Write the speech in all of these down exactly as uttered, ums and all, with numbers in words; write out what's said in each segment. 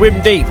Swim Deep.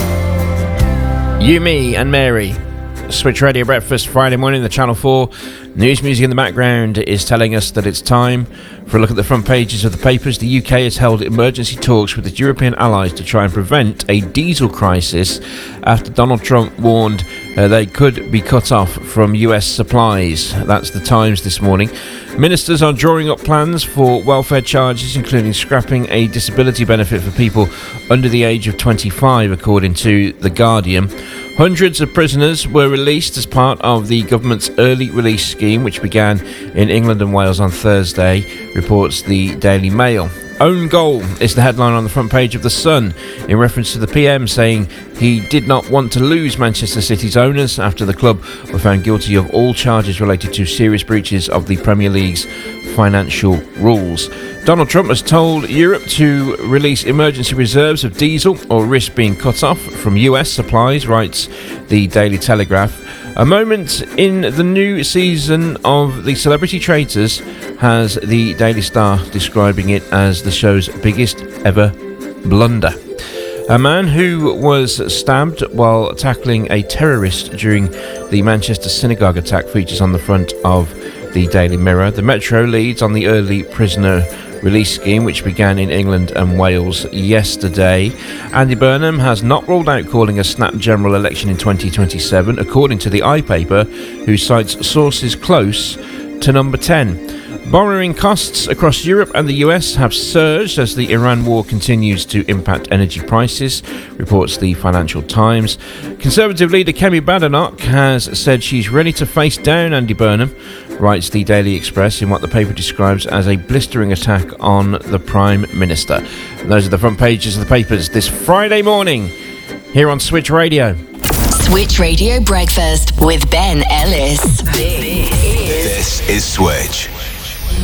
You, Me and Mary. Switch Radio Breakfast Friday morning, the Channel four news music in the background is telling us that it's time for a look at the front pages of the papers. The U K has held emergency talks with its European allies to try and prevent a diesel crisis after Donald Trump warned uh, they could be cut off from U S supplies. That's the Times this morning. Ministers are drawing up plans for welfare charges, including scrapping a disability benefit for people under the age of twenty-five, according to The Guardian. Hundreds of prisoners were released as part of the government's early release scheme, which began in England and Wales on Thursday, reports the Daily Mail. Own goal is the headline on the front page of The Sun, in reference to the P M saying he did not want to lose Manchester City's owners after the club were found guilty of all charges related to serious breaches of the Premier League's financial rules. Donald Trump has told Europe to release emergency reserves of diesel or risk being cut off from U S supplies, writes the Daily Telegraph. A moment in the new season of The Celebrity Traitors has the Daily Star describing it as the show's biggest ever blunder. A man who was stabbed while tackling a terrorist during the Manchester synagogue attack features on the front of the Daily Mirror. The Metro leads on the early prisoner release scheme, which began in England and Wales yesterday. Andy Burnham has not ruled out calling a snap general election in twenty twenty-seven, according to the iPaper, who cites sources close to number ten. Borrowing costs across Europe and the U S have surged as the Iran war continues to impact energy prices, reports the Financial Times. Conservative leader Kemi Badenoch has said she's ready to face down Andy Burnham, writes the Daily Express, in what the paper describes as a blistering attack on the Prime Minister. And those are the front pages of the papers this Friday morning here on Switch Radio. Switch Radio Breakfast with Ben Ellis. This